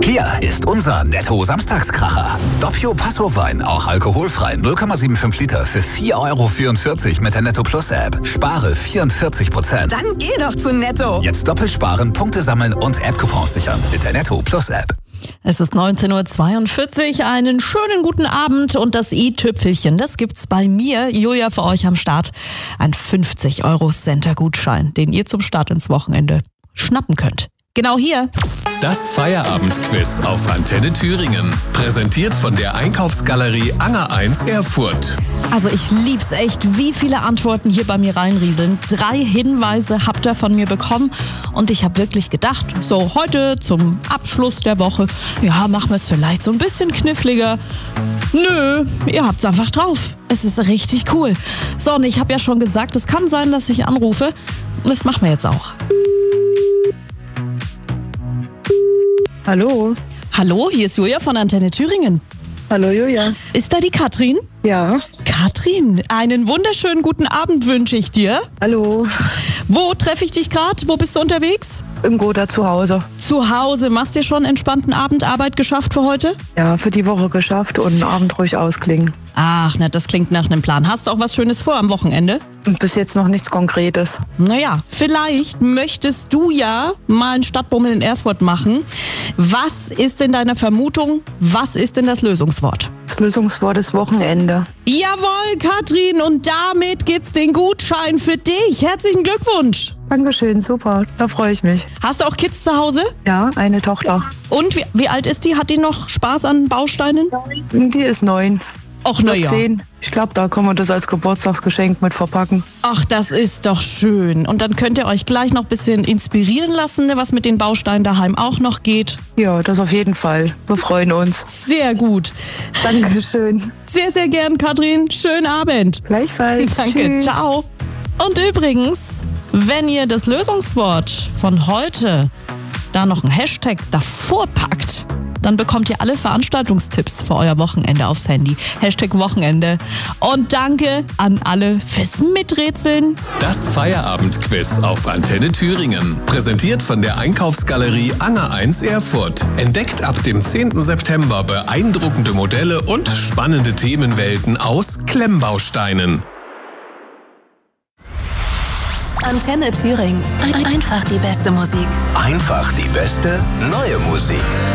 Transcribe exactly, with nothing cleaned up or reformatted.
Hier ist unser Netto-Samstagskracher. Doppio Passo-Wein, auch alkoholfrei, null Komma fünfundsiebzig Liter für vier Euro vierundvierzig mit der Netto Plus App. Spare vierundvierzig Prozent. Dann geh doch zu Netto. Jetzt doppelt sparen, Punkte sammeln und App-Coupons sichern mit der Netto Plus App. Es ist neunzehn Uhr zweiundvierzig, einen schönen guten Abend und das i-Tüpfelchen, das gibt's bei mir, Julia, für euch am Start. Ein fünfzig Euro Center-Gutschein, den ihr zum Start ins Wochenende schnappen könnt. Genau hier. Das Feierabendquiz auf Antenne Thüringen. Präsentiert von der Einkaufsgalerie Anger eins Erfurt. Also ich lieb's echt, wie viele Antworten hier bei mir reinrieseln. Drei Hinweise habt ihr von mir bekommen und ich habe wirklich gedacht, so heute zum Abschluss der Woche, ja, machen wir es vielleicht so ein bisschen kniffliger. Nö, ihr habt's einfach drauf. Es ist richtig cool. So, und ich habe ja schon gesagt, es kann sein, dass ich anrufe. Und das machen wir jetzt auch. Hallo. Hallo, hier ist Julia von Antenne Thüringen. Hallo Julia. Ist da die Katrin? Ja. Katrin, einen wunderschönen guten Abend wünsche ich dir. Hallo. Wo treffe ich dich gerade? Wo bist du unterwegs? Im Gotha zu Hause. Zu Hause. Machst dir schon einen entspannten Abendarbeit geschafft für heute? Ja, für die Woche geschafft und einen Abend ruhig ausklingen. Ach, na, das klingt nach einem Plan. Hast du auch was Schönes vor am Wochenende? Und bis jetzt noch nichts Konkretes. Naja, vielleicht möchtest du ja mal einen Stadtbummel in Erfurt machen. Was ist denn deine Vermutung? Was ist denn das Lösungswort? Das Lösungswort ist Wochenende. Jawohl, Katrin, und damit gibt's den Gutschein für dich. Herzlichen Glückwunsch. Dankeschön, super. Da freue ich mich. Hast du auch Kids zu Hause? Ja, eine Tochter. Und wie, wie alt ist die? Hat die noch Spaß an Bausteinen? Die ist neun. Ach, na ja. Zehn. Ich glaube, da können wir das als Geburtstagsgeschenk mit verpacken. Ach, das ist doch schön. Und dann könnt ihr euch gleich noch ein bisschen inspirieren lassen, ne, was mit den Bausteinen daheim auch noch geht. Ja, das auf jeden Fall. Wir freuen uns. Sehr gut. Dankeschön. Sehr, sehr gern, Katrin. Schönen Abend. Gleichfalls. Danke, Tschüss. Ciao. Und übrigens, wenn ihr das Lösungswort von heute da noch ein Hashtag davor packt, dann bekommt ihr alle Veranstaltungstipps für euer Wochenende aufs Handy. Hashtag Wochenende. Und danke an alle fürs Miträtseln. Das Feierabendquiz auf Antenne Thüringen. Präsentiert von der Einkaufsgalerie Anger eins Erfurt. Entdeckt ab dem zehnten September beeindruckende Modelle und spannende Themenwelten aus Klemmbausteinen. Antenne Thüringen. Ein- Einfach die beste Musik. Einfach die beste neue Musik.